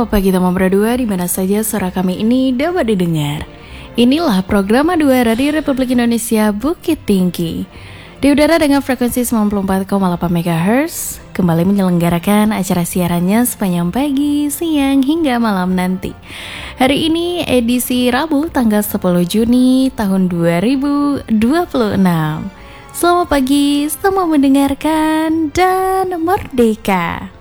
Selamat pagi teman berdua, di mana saja suara kami ini dapat didengar. Inilah program A2 Radio Republik Indonesia Bukit Tinggi. Di udara dengan frekuensi 94,8 MHz, kembali menyelenggarakan acara siarannya sepanjang pagi, siang, hingga malam nanti. Hari ini edisi Rabu tanggal 10 Juni tahun 2026. Selamat pagi, selamat mendengarkan dan merdeka.